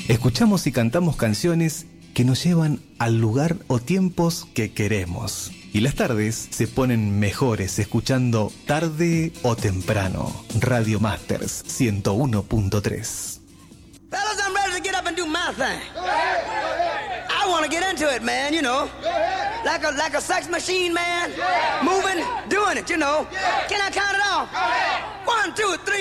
Escuchamos y cantamos canciones que nos llevan al lugar o tiempos que queremos. Y las tardes se ponen mejores escuchando Tarde o Temprano. Radio Masters 101.3. Fellas, I'm ready to get up and do my thing. I want to get into it, man, you know. Like a sex machine, man. Moving, doing it, you know. Can I count it off? 1, 2, 3.